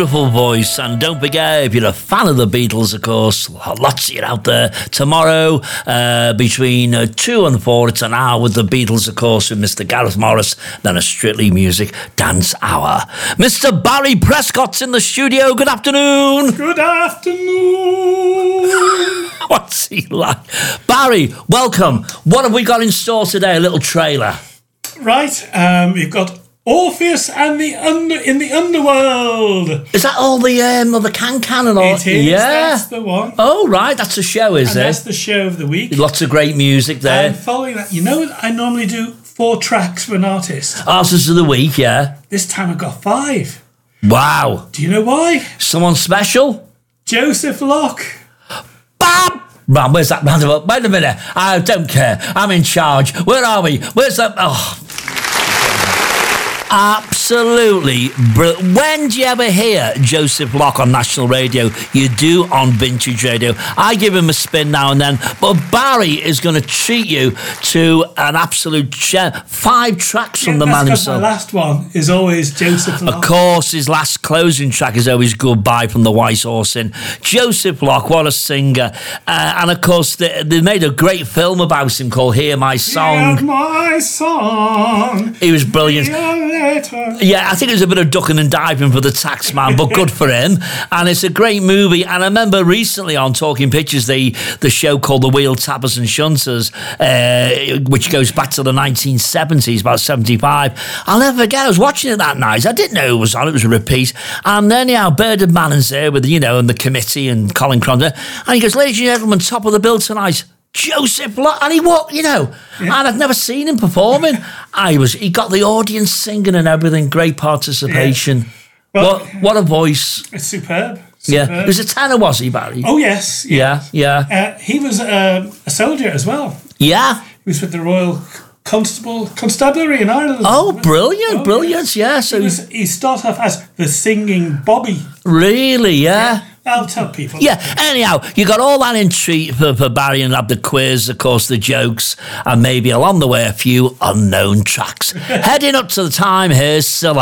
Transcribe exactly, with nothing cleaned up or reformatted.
Beautiful voice, and don't forget, if you're a fan of the Beatles, of course, lots of you out there. Tomorrow, uh, between uh, two and four, it's an hour with the Beatles, of course, with Mister Gareth Morris, then a Strictly Music Dance Hour. Mister Barry Prescott's in the studio. Good afternoon. Good afternoon. What's he like? Barry, welcome. What have we got in store today? A little trailer. Right, um, you've got Orpheus and the under in the underworld. Is that all the um, the can can and all? It is. Yeah, That's the one. Oh right, that's a show, is and it? That's the show of the week. Lots of great music there. And following that, you know, I normally do four tracks for an artist. Artists of the week, yeah. This time I got five. Wow. Do you know why? Someone special? Joseph Locke. Bam! Man, where's that roundabout? Wait a minute. I don't care. I'm in charge. Where are we? Where's that? Oh. Absolutely brilliant. When do you ever hear Joseph Locke on national radio? You do on Vintage Radio. I give him a spin now and then, but Barry is going to treat you to an absolute gem. Five tracks from yeah, the man himself. My last one is always Joseph Locke. Of course, his last closing track is always Goodbye from the White Horse Inn. Joseph Locke, what a singer. Uh, and of course, they, they made a great film about him called Hear My Song. Hear My Song. He was brilliant. Yeah, I think it was a bit of ducking and diving for the tax man, but good for him. And it's a great movie. And I remember recently on Talking Pictures, the the show called The Wheel Tappers and Shunters, uh, which goes back to the nineteen seventies, about seventy-five. I'll never forget, I was watching it that night. I didn't know it was on, it was a repeat. And then, yeah, Bernard Manning's there with, you know, and the committee and Colin Cronder. And he goes, ladies and gentlemen, top of the bill tonight, Joseph Locke, and he what you know, yeah. And I'd never seen him performing. I was, he got the audience singing and everything. Great participation. Yeah. Well, what what a voice! It's superb. superb. Yeah, he was a tenor, was he, Barry? Oh yes. yes. Yeah, yeah. Uh, he was uh, a soldier as well. Yeah, he was with the Royal Constable Constabulary in Ireland. Oh, brilliant, oh, brilliant! Yes. Yeah, so he, was, he started off as the singing Bobby. Really? Yeah. yeah. I'll tell people. Yeah, anyhow, you got all that in treat for, for Barry and have the quiz, of course, the jokes, and maybe along the way a few unknown tracks. Heading up to the time, here's Silla.